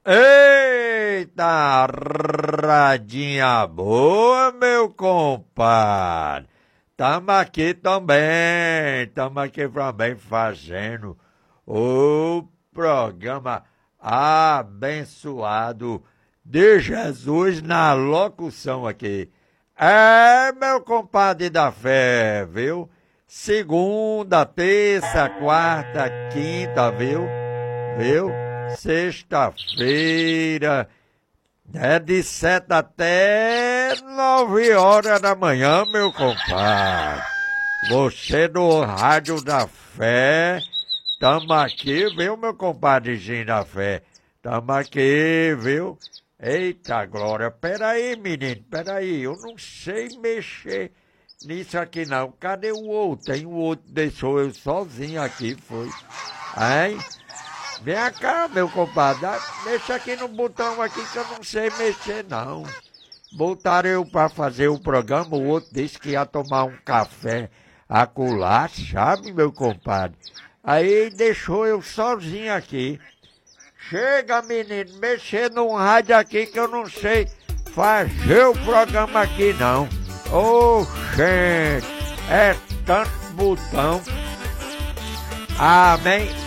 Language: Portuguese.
Eita, radinha boa, meu compadre. Tamo aqui também fazendo o programa abençoado de Jesus na locução aqui. É, meu compadre da fé, viu? Segunda, terça, quarta, quinta, viu? Sexta-feira, de 7 até 9 horas da manhã, meu compadre. Você do Rádio da Fé, tamo aqui, viu, meu compadrezinho da fé? Tamo aqui, viu? Eita, Glória, peraí, menino, peraí, eu não sei mexer nisso aqui não. Cadê o outro? Tem o outro, deixou eu sozinho aqui, foi. Hein? Vem cá, meu compadre, mexa aqui no botão aqui que eu não sei mexer, não. Botaram eu pra fazer o programa, o outro disse que ia tomar um café acolá, sabe, meu compadre? Aí deixou eu sozinho aqui. Chega, menino, mexer num rádio aqui que eu não sei fazer o programa aqui, não. Ô, gente, é tanto botão. Amém.